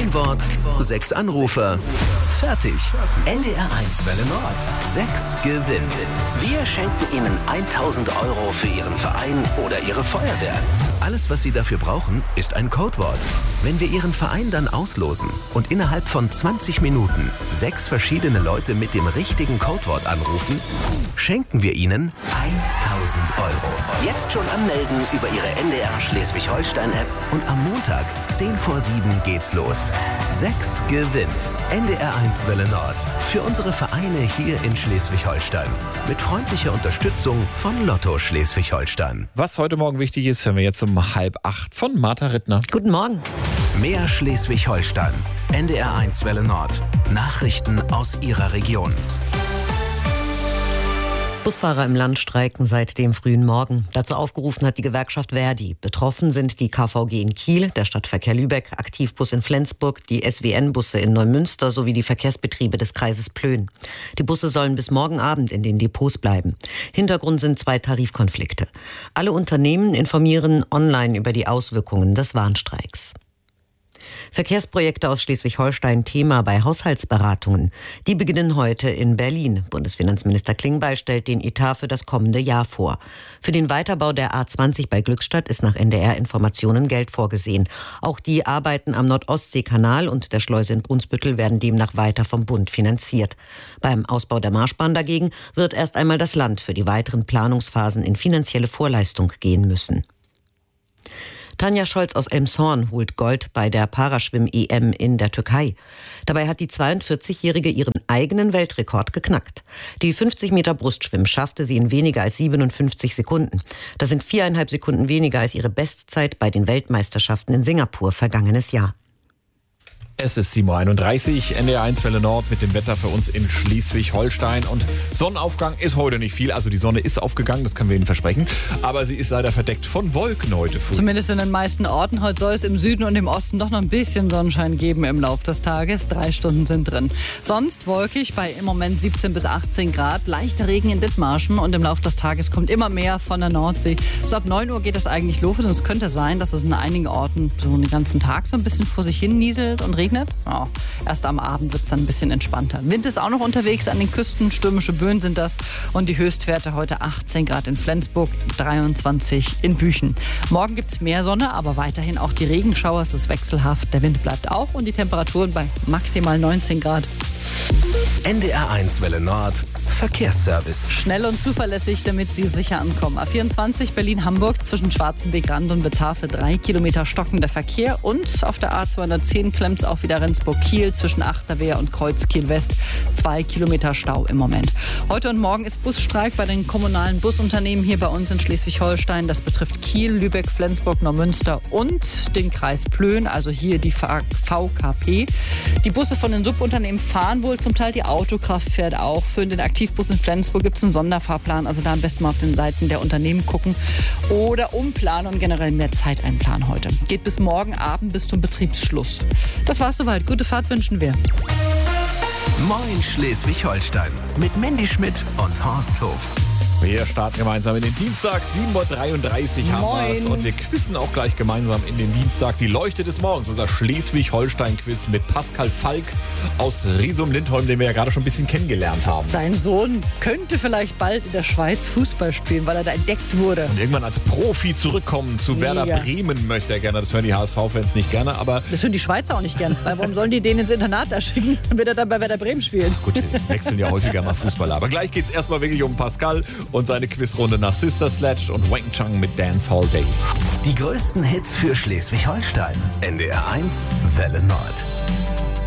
Ein Wort, 6 Anrufer. Fertig. NDR1 Welle Nord. 6 gewinnt. Wir schenken Ihnen 1.000 € für Ihren Verein oder Ihre Feuerwehr. Alles, was Sie dafür brauchen, ist ein Codewort. Wenn wir Ihren Verein dann auslosen und innerhalb von 20 Minuten 6 verschiedene Leute mit dem richtigen Codewort anrufen, schenken wir Ihnen 1.000 €. Jetzt schon anmelden über Ihre NDR Schleswig-Holstein-App und am Montag 10 vor 7 geht's los. 6 gewinnt. NDR1 Welle Nord. Für unsere Vereine hier in Schleswig-Holstein. Mit freundlicher Unterstützung von Lotto Schleswig-Holstein. Was heute Morgen wichtig ist, hören wir jetzt um 7:30 von Martha Rittner. Guten Morgen. Mehr Schleswig-Holstein. NDR1 Welle Nord. Nachrichten aus Ihrer Region. Busfahrer im Land streiken seit dem frühen Morgen. Dazu aufgerufen hat die Gewerkschaft Verdi. Betroffen sind die KVG in Kiel, der Stadtverkehr Lübeck, Aktivbus in Flensburg, die SWN-Busse in Neumünster sowie die Verkehrsbetriebe des Kreises Plön. Die Busse sollen bis morgen Abend in den Depots bleiben. Hintergrund sind 2 Tarifkonflikte. Alle Unternehmen informieren online über die Auswirkungen des Warnstreiks. Verkehrsprojekte aus Schleswig-Holstein Thema bei Haushaltsberatungen. Die beginnen heute in Berlin. Bundesfinanzminister Klingbeil stellt den Etat für das kommende Jahr vor. Für den Weiterbau der A20 bei Glückstadt ist nach NDR-Informationen Geld vorgesehen. Auch die Arbeiten am Nordostseekanal und der Schleuse in Brunsbüttel werden demnach weiter vom Bund finanziert. Beim Ausbau der Marschbahn dagegen wird erst einmal das Land für die weiteren Planungsphasen in finanzielle Vorleistung gehen müssen. Tanja Scholz aus Elmshorn holt Gold bei der Paraschwimm-EM in der Türkei. Dabei hat die 42-Jährige ihren eigenen Weltrekord geknackt. Die 50 Meter Brustschwimmen schaffte sie in weniger als 57 Sekunden. Das sind 4,5 Sekunden weniger als ihre Bestzeit bei den Weltmeisterschaften in Singapur vergangenes Jahr. Es ist 7:31 Uhr, NDR1 Welle Nord mit dem Wetter für uns in Schleswig-Holstein. Und Sonnenaufgang ist heute nicht viel. Also die Sonne ist aufgegangen, das können wir Ihnen versprechen. Aber sie ist leider verdeckt von Wolken heute früh. Zumindest in den meisten Orten. Heute soll es im Süden und im Osten doch noch ein bisschen Sonnenschein geben im Laufe des Tages. 3 Stunden sind drin. Sonst wolkig bei im Moment 17 bis 18 Grad. Leichter Regen in Dithmarschen und im Laufe des Tages kommt immer mehr von der Nordsee. So ab 9 Uhr geht es eigentlich los. Und es könnte sein, dass es in einigen Orten so den ganzen Tag so ein bisschen vor sich hin nieselt und regnet. Ja, erst am Abend wird es dann ein bisschen entspannter. Wind ist auch noch unterwegs an den Küsten, stürmische Böen sind das. Und die Höchstwerte heute 18 Grad in Flensburg, 23 in Büchen. Morgen gibt es mehr Sonne, aber weiterhin auch die Regenschauer. Es ist wechselhaft, der Wind bleibt auch und die Temperaturen bei maximal 19 Grad. NDR1 Welle Nord. Verkehrsservice. Schnell und zuverlässig, damit Sie sicher ankommen. A24 Berlin-Hamburg zwischen Schwarzenbeck-Rand und Bezafe 3 Kilometer stockender Verkehr. Und auf der A210 klemmt es auch wieder Rendsburg-Kiel zwischen Achterwehr und Kreuz-Kiel-West. 2 Kilometer Stau im Moment. Heute und morgen ist Busstreik bei den kommunalen Busunternehmen hier bei uns in Schleswig-Holstein. Das betrifft Kiel, Lübeck, Flensburg, Neumünster und den Kreis Plön, also hier die VKP. Die Busse von den Subunternehmen fahren wohl zum Teil, die Autokraft fährt auch. Für den Aktivbus in Flensburg gibt es einen Sonderfahrplan, also da am besten mal auf den Seiten der Unternehmen gucken oder umplanen und generell mehr Zeit einplanen heute. Geht bis morgen Abend bis zum Betriebsschluss. Das war's soweit. Gute Fahrt wünschen wir. Moin Schleswig-Holstein mit Mandy Schmidt und Horst Hof. Wir starten gemeinsam in den Dienstag, 7:33 Uhr haben wir es. Und wir quizzen auch gleich gemeinsam in den Dienstag. Die Leuchte des Morgens, unser Schleswig-Holstein-Quiz mit Pascal Falk aus Riesum-Lindholm, den wir ja gerade schon ein bisschen kennengelernt haben. Sein Sohn könnte vielleicht bald in der Schweiz Fußball spielen, weil er da entdeckt wurde. Und irgendwann als Profi zurückkommen zu Werder Bremen möchte er gerne. Das hören die HSV-Fans nicht gerne, aber... Das hören die Schweizer auch nicht gerne. Weil warum sollen die den ins Internat da schicken, dann wird er dann bei Werder Bremen spielen? Gut, die wechseln ja häufiger mal Fußballer. Aber gleich geht es erstmal wirklich um Pascal und seine Quizrunde nach Sister Sledge und Wang Chang mit Dancehall Days. Die größten Hits für Schleswig-Holstein. NDR1 Welle Nord.